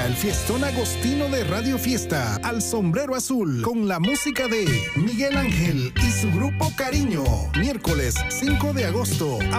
el fiestón agostino de Radio Fiesta al sombrero azul con la música de Miguel Ángel y su grupo Cariño. Miércoles 5 de agosto.